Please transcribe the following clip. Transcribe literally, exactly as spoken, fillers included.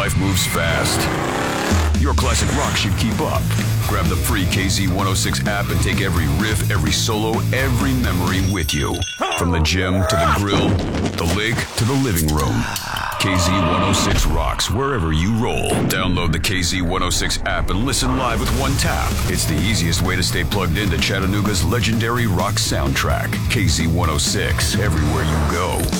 life moves fast. Your classic rock should keep up. Grab the free K Z one oh six app and take every riff, every solo, every memory with you. From the gym to the grill, the lake to the living room. K Z one oh six rocks wherever you roll. Download the K Z one oh six app and listen live with one tap. It's the easiest way to stay plugged into Chattanooga's legendary rock soundtrack. K Z one oh six, everywhere you go.